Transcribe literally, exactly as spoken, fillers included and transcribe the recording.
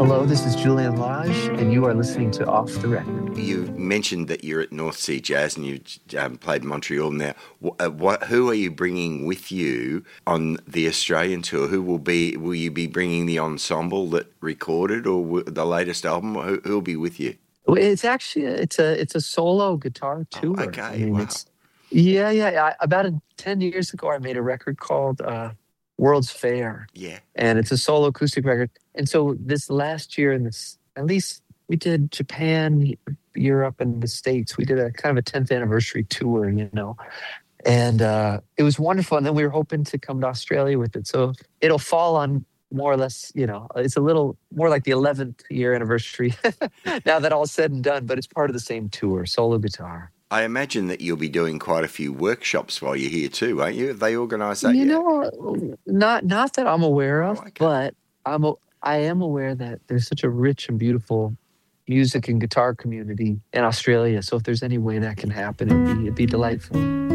Hello, this is Julian Lage, and you are listening to Off the Record. You mentioned that you're at North Sea Jazz and you've um, played Montreal now. What, uh, what, who are you bringing with you on the Australian tour? Who will be? Will you be bringing the ensemble that recorded, or w- the latest album? Who will be with you? Well, It's actually it's a it's a solo guitar tour. Oh, okay, I mean, wow. it's yeah, yeah. I, about a, ten years ago, I made a record called uh, World's Fair, Yeah, and it's a solo acoustic record. And so this last year, in this at least we did Japan, Europe, and the States. We did a kind of a tenth anniversary tour, you know, and uh, it was wonderful. And then we were hoping to come to Australia with it. So it'll fall on more or less, you know, it's a little more like the eleventh year anniversary now that all's said and done, but it's part of the same tour, solo guitar. I imagine that you'll be doing quite a few workshops while you're here too, won't you? Have they organised that You yet? know, not not that I'm aware of, Oh, okay. but I'm a, I am aware that there's such a rich and beautiful music and guitar community in Australia. So if there's any way that can happen, it'd be, it'd be delightful.